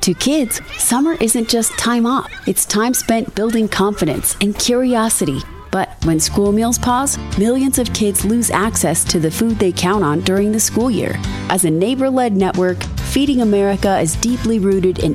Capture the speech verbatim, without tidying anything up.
To kids, summer isn't just time off. It's time spent building confidence and curiosity. But when school meals pause, millions of kids lose access to the food they count on during the school year. As a neighbor-led network, Feeding America is deeply rooted in